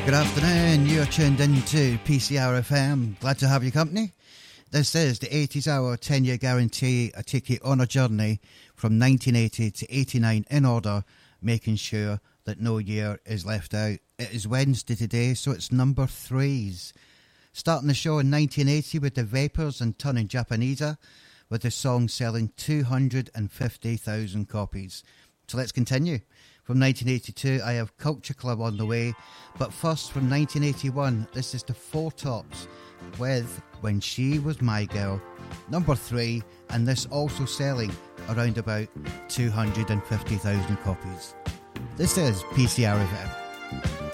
Good afternoon, you're tuned in to PCR FM. Glad to have your company. This is the 80s Hour 10-year guarantee. I take you on a journey from 1980 to 89 in order, making sure that no year is left out. It is Wednesday today, so it's number 3s. Starting the show in 1980 with the Vapors and Turning Japanese, with the song selling 250,000 copies. So let's continue. From 1982, I have Culture Club on the way. But first, from 1981, this is the Four Tops with When She Was My Girl, number 3, and this also selling around about 250,000 copies. This is PCR FM.